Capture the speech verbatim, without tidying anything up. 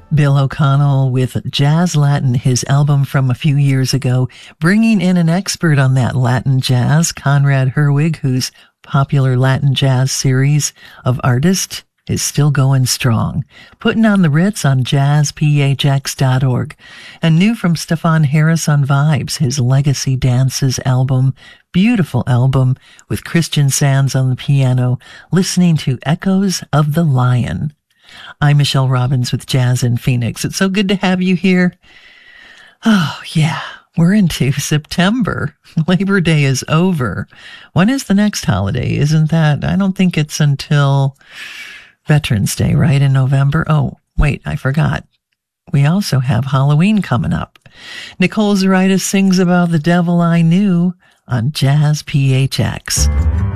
Bill O'Connell with Jazz Latin, his album from a few years ago, bringing in an expert on that Latin jazz, Conrad Herwig, whose popular Latin jazz series of artists is still going strong, putting on the Ritz on jazz p h x dot org. And new from Stefan Harris on Vibes, his Legacy Dances album, beautiful album with Christian Sands on the piano, listening to Echoes of the Lion. I'm Michelle Robbins with Jazz in Phoenix. It's so good to have you here. Oh, yeah, we're into September. Labor Day is over. When is the next holiday? Isn't that, I don't think it's until Veterans Day, right, in November? Oh, wait, I forgot. We also have Halloween coming up. Nicole Zaritis sings about the devil I knew on Jazz P H X.